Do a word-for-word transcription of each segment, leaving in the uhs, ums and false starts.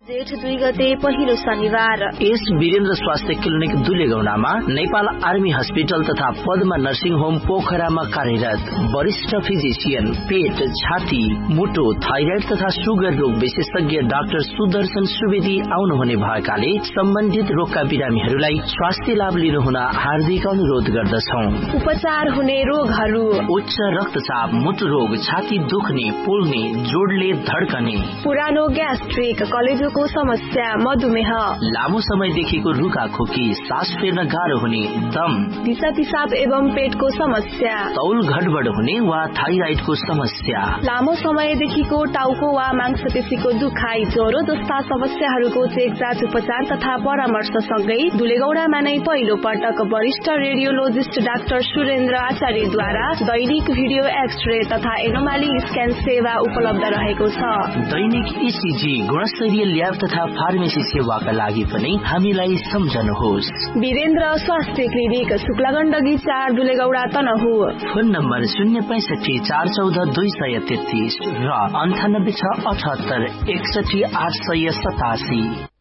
जेठ दुई गते पहिलो शनिबार एस वीरेन्द्र स्वास्थ्य क्लिनिक दुलेगौनामा नेपाल आर्मी हस्पिटल तथा पद्मा नर्सिङ होम पोखरामा कार्यरत वरिष्ठ फिजिशियन पेट, छाती, मुटु, थाइराइड तथा सुगर रोग विशेषज्ञ डाक्टर सुदर्शन सुवेदी आउनुहुने भएकाले सम्बन्धित रोगका बिरामीहरूलाई स्वास्थ्य लाभ लिनु हुन हार्दिक अनुरोध गर्दछौ। उपचार हुने रोगहरू: उच्च रक्तचाप, मुटु रोग, छाती दुख्ने, पोल्ने, जोडले धड्कने, पुरानो ग्यास्ट्रिक, कलेजोको समस्या, मधुमेह, लामो समयदेखिको रुखा खोकी, सास फेर्न गाह्रो हुने, दम, दिशा पिसाब एवं पेटको समस्या, तौल गडबड हुने वा थाइराइडको समस्या, लामो समयदेखिको टाउको वा मांसपेशीको दुखाइ, ज्वरो जस्ता समस्याहरूको चेकजाँच उपचार तथा परामर्श सँगै दुलेगौडामा नै पहिलो पटक वरिष्ठ रेडियोलोजिस्ट डाक्टर सुरेन्द्र आचार्यद्वारा दैनिक भिडियो एक्सरे तथा एनोमाली स्क्यान सेवा उपलब्ध रहेको छ। दैनिक इसिजी, गुणस्तरीय ल्याब तथा फार्मेसी सेवाका लागि पनि हामीलाई सम्झनुहोस्। वीरेन्द्र स्वास्थ्य क्लिनिक, शुक्लागण्डकी चार, दुलेगौडा तनहु। फोन नम्बर शून्य पैंसठी चार चौध दुई सय तेत्तीस र अन्ठानब्बे छ अठहत्तर एकसठी आठ सय सतासी।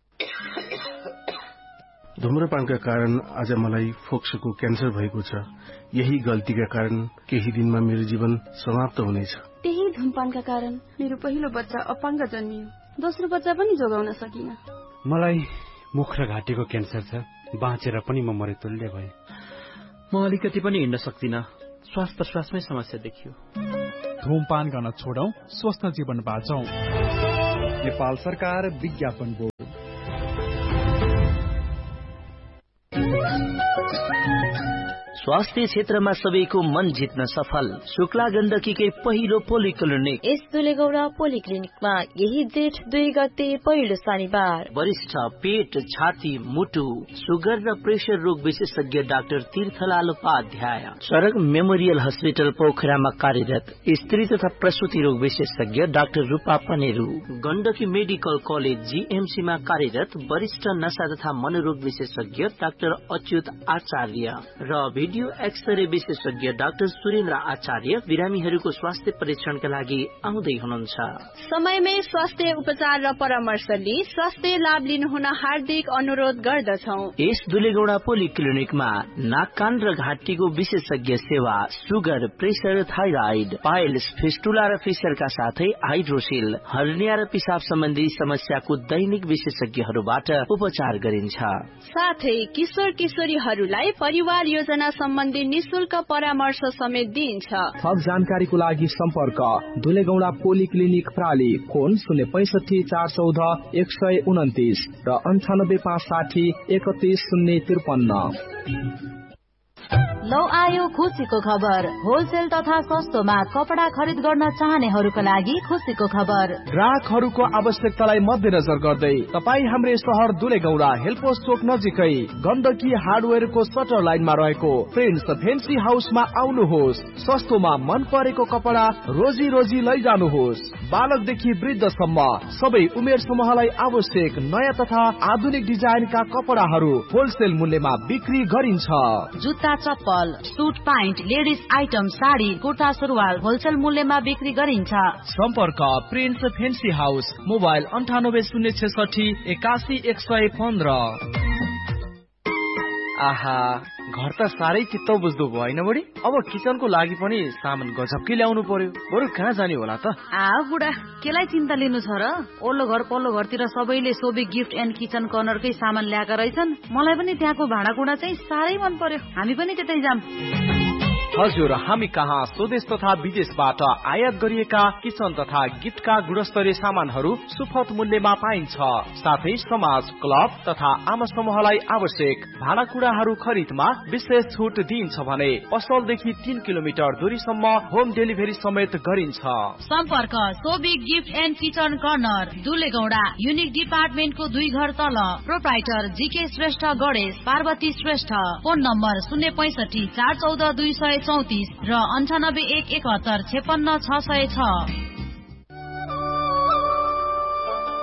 धुम्रपानका कारण आज मलाई फोक्सोको क्यान्सर भएको छ। यही गल्तीका कारण केही दिनमा मेरो जीवन समाप्त हुनेछ। त्यही धुम्रपानका कारण मेरो पहिलो बच्चा अपाङ्ग जन्मियो, दोस्रो बच्चा पनि जोगाउन सकिन। मलाई मुख र घाँटीको क्यान्सर छ, बाँचेर पनि म मरेतुल्य भए। म अलिकति पनि हिँड्न सक्दिनँ, श्वास प्रश्वासमै समस्या देखियो। धूमपान गर्न छोडौं, स्वस्थ जीवन बाँचौं। नेपाल सरकार विज्ञापन बोर्ड। स्वास्थ्य क्षेत्रमा सबैको मन जित्न सफल शुक्ला गण्डकीकै पहिलो पोलिक्लिनिक यस दुलेगौडा पोलिक्लिनिकमा यही जेठ दुई गते पहिलो शनिबार वरिष्ठ पेट, छाती, मुटु, सुगर र प्रेसर रोग विशेषज्ञ डाक्टर तीर्थलाल उपाध्याय, सड़क मेमोरियल हस्पिटल पोखरामा कार्यरत स्त्री तथा प्रसूति रोग विशेषज्ञ डाक्टर रूपा Paneru, Gandaki medical college GMC मा कार्यरत वरिष्ठ नशा तथा मनोरोग विशेषज्ञ डाक्टर अच्युत आचार्य र भिडियो एक्सरे विशेषज्ञ डाक्टर सुरेन्द्र आचार्य बिरामीहरूको स्वास्थ्य परीक्षणका लागि आउँदै हुनुहुन्छ। समयमै स्वास्थ्य उपचार र परामर्श लिई स्वास्थ्य लाभ लिनुहुन हार्दिक अनुरोध गर्दछौ। यस दुलेगौडा पोलिक्लिनिकमा नाक, कान र घाँटीको विशेषज्ञ सेवा, sugar, pressure, thyroid, piles, fistula र फिसरका साथै हाइड्रोसिल, हर्निया र पिसाब सम्बन्धी समस्याको दैनिक विशेषज्ञहरूबाट उपचार गरिन्छ। साथै किशोर किशोरीहरूलाई परिवार योजना सम्बन्धी निशुल्क परामर्श समेत दिइन्छ। थप जानकारीको लागि सम्पर्क दुलेगौडा पोलिक्लिनिक प्राली, फोन शून्य पैंसठी चार चौध एक सय उन्तिस र अन्ठानब्बे पाँच साठी एकतीस शून्य त्रिपन्न। लौ आयो खुसीको खबर। होलसेल तथा सस्तोमा कपडा खरिद गर्न चाहनेहरूका लागि खुसीको खबर। ग्राहकहरूको आवश्यकतालाई मध्यनजर गर्दै तपाईँ हाम्रै शहर दुलेगौडा हेल्पोस चोक नजिकै गण्डकी हार्डवेयरको सटर लाइनमा रहेको प्रिन्स फेन्सी हाउसमा आउनुहोस्। सस्तोमा मन परेको कपडा रोजी रोजी लैजानुहोस्। बालकदेखि वृद्धसम्म सबै उमेर समूहलाई आवश्यक नयाँ तथा आधुनिक डिजाइनका कपडाहरू होलसेल मूल्यमा बिक्री गरिन्छ। जुत्ता, चप्पल, suit, pant, ladies item, sari, kurta, सुरुवाल होलसेल मूल्यमा बिक्री गरिन्छ। सम्पर्क प्रिन्स फेन्सी हाउस, मोबाइल अन्ठानब्बे शून्य छेसठी एकासी एक सय पन्ध्र। आहा, घर त साह्रै चित्त बुझ्दो भयो होइन बढी? अब किचनको लागि पनि सामान गजबकै ल्याउनु पर्यो। बरु कहाँ जाने होला त? आ बुढा, केलाई चिन्ता लिनु छ र? ओल्लो घर पल्लो घरतिर सबैले सोबी गिफ्ट एन्ड किचन कर्नरकै सामान ल्याएका रहेछन्। मलाई पनि त्यहाँको भाँडाकुँडा चाहिँ साह्रै मन पर्यो। हामी पनि त्यतै जाम। हजुर, हामी कहाँ स्वदेश तथा विदेशबाट आयात गरिएका किचन तथा गिफ्टका गुणस्तरीय सामानहरू सुपथ मूल्यमा पाइन्छ। साथै समाज, क्लब तथा आमा समूहलाई आवश्यक भाँडाकुँडाहरू खरिदमा विशेष छुट दिइन्छ भने पसलदेखि तीन किलोमिटर दूरीसम्म होम डेलिभरी समेत गरिन्छ। सम्पर्क Sobi gift and kitchen corner, दुलेगौडा, unique डिपार्टमेन्टको दुई घर तल। Proprietor GK Shrestha, Ganesh Parvati Shrestha. Phone number शून्य पैंसठी चार चौध दुई सय चौतिस र अन्ठानब्बे एक एकहत्तर छेपन्न छ सय छ।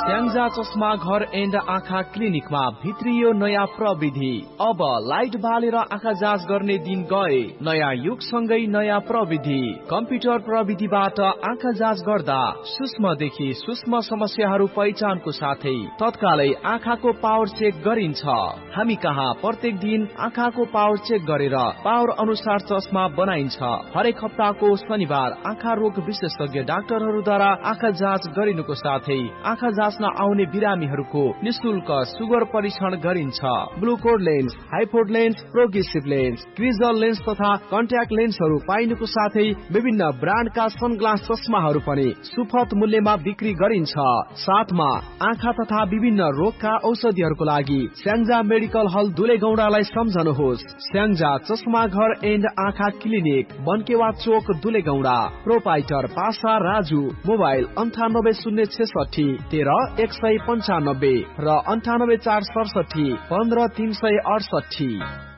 स्याङ्जा चस्मा घर एन्ड आँखा क्लिनिकमा भित्रियो नयाँ प्रविधि। अब लाइट बालेर आँखा जाँच गर्ने दिन गए। नयाँ युगसँगै नयाँ प्रविधि। कम्प्युटर प्रविधिबाट आँखा जाँच गर्दा सूक्ष्मदेखि सूक्ष्म समस्याहरू पहिचानको साथै तत्कालै आँखाको पावर चेक गरिन्छ। हामी कहाँ प्रत्येक दिन आँखाको पावर चेक गरेर पावर अनुसार चस्मा बनाइन्छ। हरेक हप्ताको शनिबार आँखा रोग विशेषज्ञ डाक्टरहरूद्वारा आँखा जाँच गरिनुको साथै आँखा जाँच्न आउने बिरामीहरूको निशुल्क सुगर परीक्षण गरिन्छ। ग्लुकोड lens, हाइपोड lens, progressive lens, क्रिजल lens तथा कन्ट्याक्ट लेन्सहरू पाइनुको साथै विभिन्न ब्रान्डका सनग्लास चस्माहरू पनि सुपथ मूल्यमा बिक्री गरिन्छ। साथमा आँखा तथा विभिन्न रोगका औषधिहरूको लागि स्याङ्जा मेडिकल हल दुलेगौडालाई सम्झनुहोस्। स्याङ्जा चस्मा घर एन्ड आँखा क्लिनिक, बनकेवा चोक, दुलेगौडा। प्रोपाइटर पासा राजु। मोबाइल अन्ठानब्बे शून्य छेसठी तेह्र एक सय पन्चानब्बे र अन्ठानब्बे चार सडसठी पन्ध्र तीन सय अडसठी।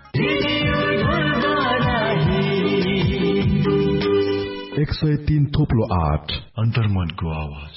एक सय तीन थोप्लो आठ अन्तर्मनको आवाज।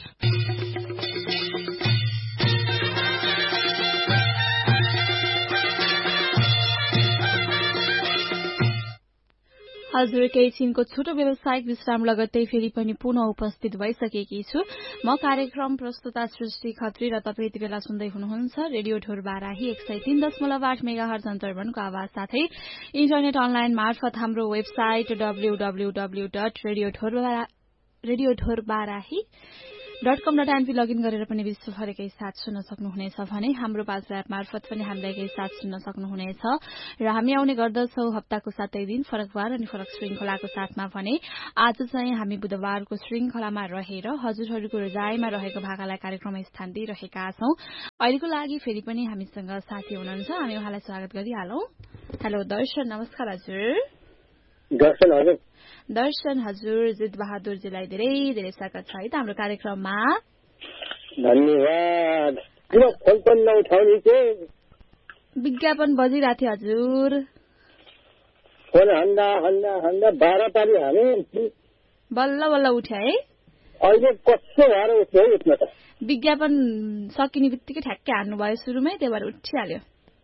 हजुर, केही छिनको छोटो व्यावसायिक विश्राम लगत्तै फेरि पनि पुनः उपस्थित भइसकेकी छु। म कार्यक्रम प्रस्तुता सृष्टि खत्री र तपाईँ यति बेला सुन्दै हुनुहुन्छ रेडियो ढोर बाराही एक सय तीन दशमलव आठ मेगा हर्ज अन्तर्मनको आवाज साथै इन्टरनेट अनलाइन मार्फत हाम्रो website W W W dot radio ढोर बाराही डट कम डट एनपी लगइन गरेर पनि विश्वभरिकै साथ सुन्न सक्नुहुनेछ भने हाम्रो पास एप मार्फत पनि हामीलाई केही साथ सुन्न सक्नुहुनेछ। र हामी आउने गर्दछौँ हप्ताको सातै दिन फरकबार अनि फरक श्रृङ्खलाको साथमा भने आज चाहिँ हामी बुधबारको श्रृङ्खलामा रहेर हजुरहरूको रजाइमा रहेको भाकालाई कार्यक्रम स्थान दिइरहेका छौँ। अहिलेको लागि फेरि पनि हामीसँग साथी हुनुहुन्छ, हामी उहाँलाई स्वागत गरिहालौँ। हेलो दर्शन, नमस्कार हजुर। दर्शन हजुर। दर्शन हजुर, जित बहादुरजीलाई धेरै धेरै स्वागत छ है त हाम्रो कार्यक्रममा। धन्यवाद। किन फोन पनि नउठाउने के? विज्ञापन बजिरहेको थियो हजुर। फोन हन्दा हन्दा हन्दा बाह्र पारी हाने बल्ल बल्ल उठ्यो है। अहिले कस्तो भएर उठ्यो है उठ्न त? विज्ञापन सकिने बित्तिकै ठ्याक्कै हान्नुभयो सुरुमै, त्यही भएर उठिहाल्यो।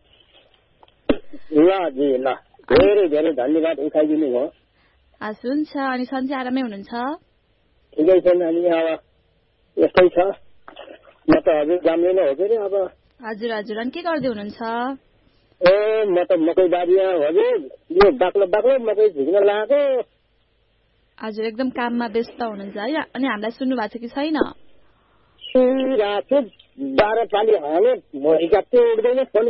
ल जी ल, धेरै धेरै धन्यवाद उठाइदिनु भयो। हस् हुन्छ। अनि सन्चै आरामै हुनुहुन्छ? ठिकै छ नानी, अब यस्तै छ। म त हजुर जान्दैन हो के अब। हजुर हजुर। अनि के गर्दै हुनुहुन्छ? ए म त मकै बारीमा हजुर यो बाक्लो बाक्लो मकै झिक्न लगाएको। हजुर, एकदम काममा व्यस्त हुनुहुन्छ है। अनि हामीलाई सुन्नु भएको छ कि छैन? सुनिरहेको छु। बाह्र पाली हाने भरिका त्यो उठ्दैन फोन।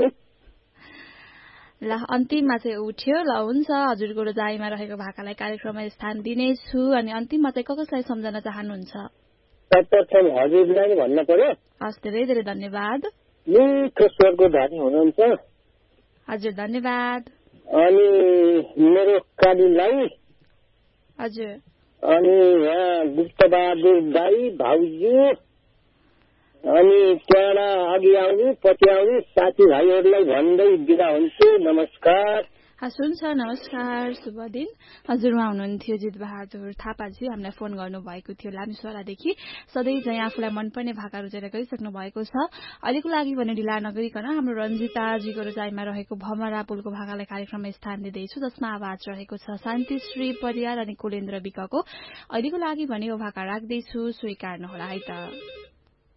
ल अन्तिममा चाहिँ उठ्यो। ल हुन्छ, हजुरको रजाइमा रहेको भाकालाई कार्यक्रममा स्थान दिनेछु। अनि अन्तिममा चाहिँ कसलाई सम्झन चाहनुहुन्छ? सर्वप्रथम हजुरलाई भन्न पर्यो। हस्, धेरै धेरै धन्यवाद। मिठो स्वरको धनी हुनुहुन्छ। हजुर धन्यवाद। अनि मेरो कालीलाई। हजुर। अनि यहाँ गुप्तबहादुर दाई भाउजू, अनि त्यहाँ अघि आउने पछि आउने साथीभाइहरूलाई भन्दै बिदा हुन्छु। नमस्कार। हस् हुन्छ, नमस्कार, शुभ दिन। हजुर, उहाँ हुनुहुन्थ्यो जित बहादुर थापाजी। हामीलाई फोन गर्नुभएको थियो लामिसोलादेखि। सधैँ चाहिँ आफूलाई मनपर्ने भाका रुचेर गइसक्नु भएको छ। अहिलेको लागि भने ढिला नगरिकन हाम्रो रञ्जिताजीको रजाइमा रहेको भमरा पुलको भाकालाई कार्यक्रममा स्थान दिँदैछु, जसमा आवाज रहेको छ शान्तिश्री परियार अनि कुलेन्द्र विकको। अहिलेको लागि भने यो भाका राख्दैछु, स्वीकार्नुहोला है त।